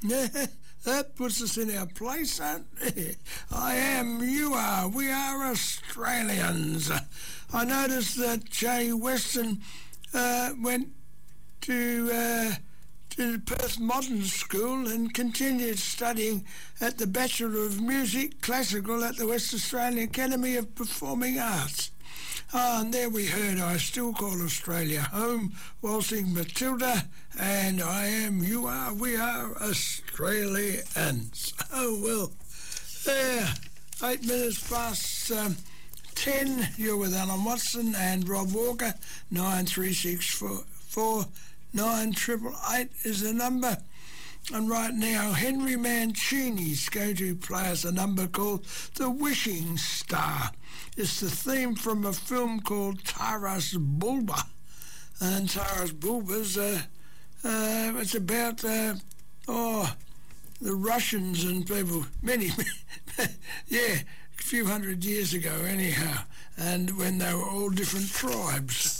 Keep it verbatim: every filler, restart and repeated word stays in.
That puts us in our place, don't it? I am, you are, we are Australians. I noticed that Jay Weston uh, went to uh, to the Perth Modern School and continued studying at the Bachelor of Music Classical at the West Australian Academy of Performing Arts. Ah, and there we heard I Still Call Australia Home, waltzing Matilda, and I am, you are, we are Australians. Oh, well, there, eight minutes past um, ten, you're with Alan Watson and Rob Walker. Nine three six four four nine triple eight is the number. And right now, Henry Mancini's going to play us a number called The Wishing Star. It's the theme from a film called Taras Bulba. And Taras Bulba's, uh, uh, it's about, uh, oh, the Russians and people, many, yeah, a few hundred years ago anyhow, and when they were all different tribes.